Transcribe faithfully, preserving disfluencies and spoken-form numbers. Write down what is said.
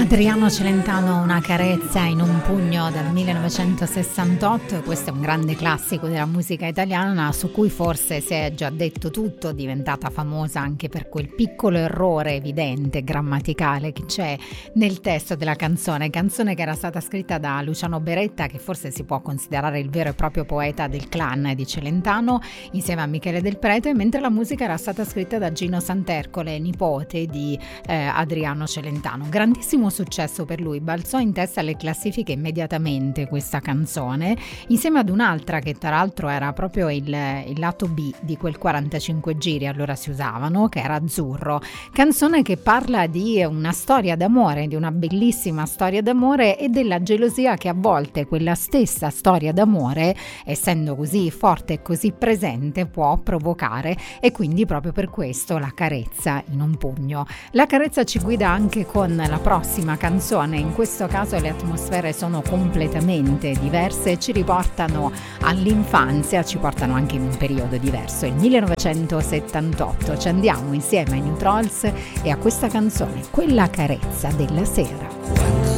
Adriano Celentano, Una carezza in un pugno del millenovecentosessantotto. Questo è un grande classico della musica italiana su cui forse si è già detto tutto, diventata famosa anche per quel piccolo errore evidente grammaticale che c'è nel testo della canzone, canzone che era stata scritta da Luciano Beretta, che forse si può considerare il vero e proprio poeta del clan di Celentano, insieme a Michele Del Prete, mentre la musica era stata scritta da Gino Santercole, nipote di eh, Adriano Celentano. Grandissimo successo per lui, balzò in testa alle classifiche immediatamente questa canzone, insieme ad un'altra che tra l'altro era proprio il, il lato B di quel quarantacinque giri, allora si usavano, che era Azzurro, canzone che parla di una storia d'amore, di una bellissima storia d'amore e della gelosia che a volte quella stessa storia d'amore, essendo così forte e così presente, può provocare, e quindi proprio per questo La carezza in un pugno. La carezza ci guida anche con la prossima canzone, in questo caso le atmosfere sono completamente diverse, ci riportano all'infanzia, ci portano anche in un periodo diverso, il millenovecentosettantotto. Ci andiamo insieme ai New Trolls e a questa canzone, Quella carezza della sera.